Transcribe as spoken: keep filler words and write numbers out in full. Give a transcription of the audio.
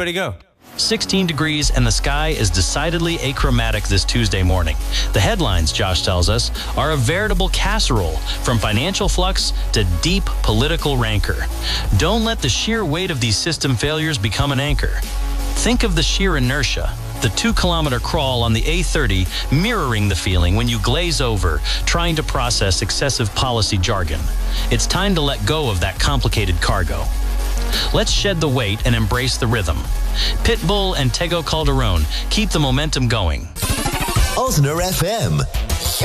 Everybody go. sixteen degrees and the sky is decidedly achromatic this Tuesday morning. The headlines, Josh tells us, are a veritable casserole from financial flux to deep political rancor. Don't let the sheer weight of these system failures become an anchor. Think of the sheer inertia, the two-kilometer crawl on the A thirty mirroring the feeling when you glaze over, trying to process excessive policy jargon. It's time to let go of that complicated cargo. Let's shed the weight and embrace the rhythm. Pitbull and Tego Calderon keep the momentum going. Osner F M.